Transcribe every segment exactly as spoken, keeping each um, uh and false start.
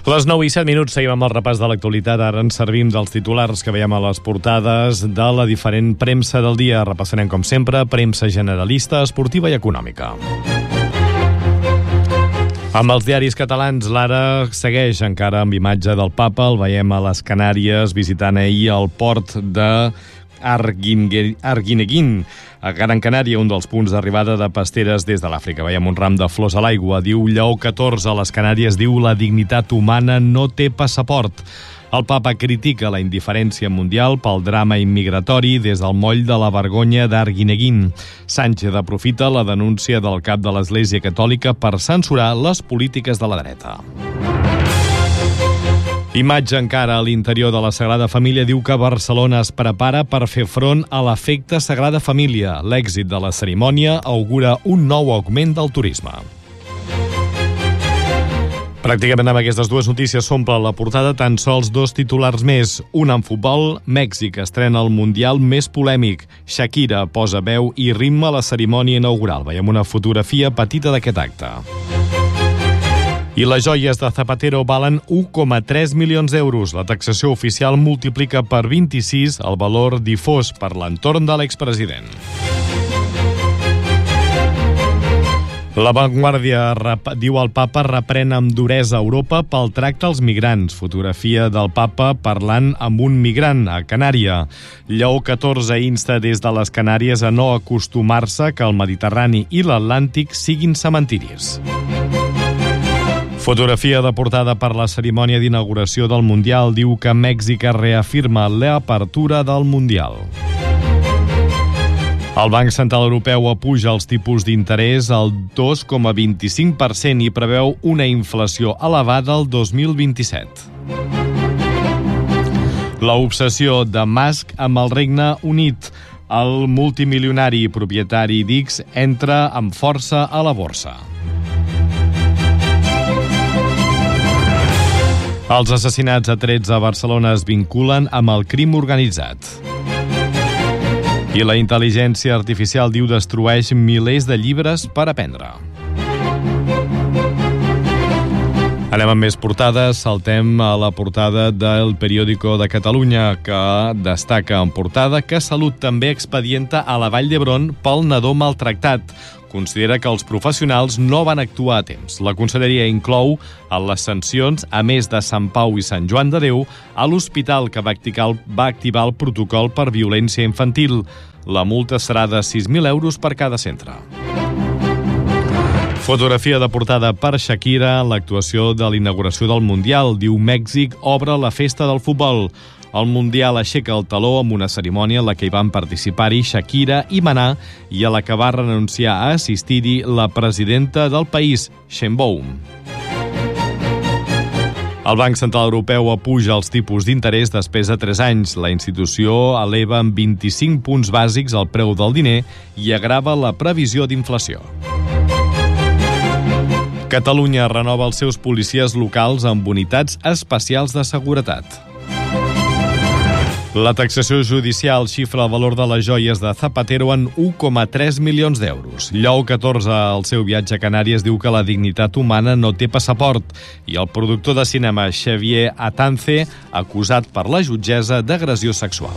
Les nou i set minuts, seguim amb el repàs de l'actualitat. Ara ens servim dels titulars que veiem a les portades de la diferent premsa del dia. Repassarem, com sempre, premsa generalista, esportiva i econòmica. Amb els diaris catalans, l'Ara segueix encara amb imatge del papa. El veiem a les Canàries visitant ahir el port de Arguineguín, a Gran Canària, un dels punts d'arribada de pasteres des de l'Àfrica. Veiem un ram de flors a l'aigua. Diu Lleó catorze, a les Canàries, diu la dignitat humana no té passaport. El papa critica la indiferència mundial pel drama immigratori des del moll de la vergonya d'Arguineguín. Sánchez aprofita la denúncia del cap de l'Església Catòlica per censurar les polítiques de la dreta. Imatge encara a l'interior de la Sagrada Família diu que Barcelona es prepara per fer front a l'efecte Sagrada Família. L'èxit de la cerimònia augura un nou augment del turisme. Pràcticament amb aquestes dues notícies s'omple la portada tan sols dos titulars més. Un en futbol, Mèxic estrena el Mundial més polèmic. Shakira posa veu i ritme a la cerimònia inaugural. Veiem una fotografia petita d'aquest acte. I les joies de Zapatero valen un coma tres milions d'euros. La taxació oficial multiplica per vint-i-sis el valor difós per l'entorn de l'expresident. La Vanguardia diu el papa reprèn amb duresa a Europa pel tracte als migrants. Fotografia del papa parlant amb un migrant a Canària. Lleó catorze insta des de les Canàries a no acostumar-se que el Mediterrani i l'Atlàntic siguin cementiris. Fotografia de portada per la cerimònia d'inauguració del Mundial diu que Mèxic reafirma l'apertura del Mundial. El Banc Central Europeu apuja els tipus d'interès al dos coma vint-i-cinc per cent i preveu una inflació elevada el dos mil vint-i-set. L'obsessió de Musk amb el Regne Unit. El multimilionari i propietari d'X entra amb força a la borsa. Els assassinats a trets a Barcelona es vinculen amb el crim organitzat. I la intel·ligència artificial diu destrueix milers de llibres per aprendre. Anem amb més portades. Saltem a la portada del Periódico de Catalunya, que destaca en portada que Salut també expedienta a la Vall d'Hebron pel nadó maltractat. Considera que els professionals no van actuar a temps. La conselleria inclou en les sancions, a més de Sant Pau i Sant Joan de Déu, a l'hospital que va activar, va activar el protocol per violència infantil. La multa serà de sis mil euros per cada centre. Fotografia de portada per Shakira en l'actuació de l'inauguració del Mundial. Diu Mèxic obre la festa del futbol. El Mundial aixeca el taló amb una cerimònia en la que hi van participar-hi Shakira i Maná i a la que va renunciar a assistir-hi la presidenta del país, Sheinbaum. El Banc Central Europeu apuja els tipus d'interès després de tres anys. La institució eleva en vint-i-cinc punts bàsics el preu del diner i agrava la previsió d'inflació. Catalunya renova els seus policies locals amb unitats especials de seguretat. La taxació judicial xifra el valor de les joies de Zapatero en un coma tres milions d'euros. Lleó catorze, al seu viatge a Canàries, diu que la dignitat humana no té passaport i el productor de cinema Xavier Atance, acusat per la jutgessa d'agressió sexual.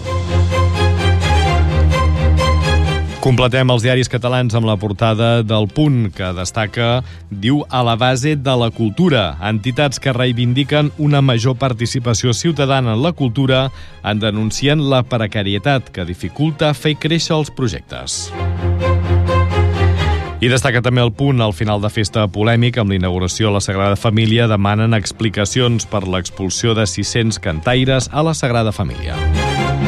Completem els diaris catalans amb la portada del Punt, que destaca, diu, a la base de la cultura. Entitats que reivindiquen una major participació ciutadana en la cultura en denuncien la precarietat que dificulta fer créixer els projectes. I destaca també el Punt, al final de festa polèmic amb l'inauguració a la Sagrada Família, demanen explicacions per l'expulsió de sis-cents cantaires a la Sagrada Família.